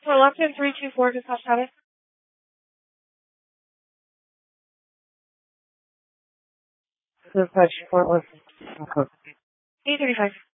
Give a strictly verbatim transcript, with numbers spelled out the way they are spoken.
For left in three two four, dispatch status. Dispatch Fort Worth. eight thirty-five.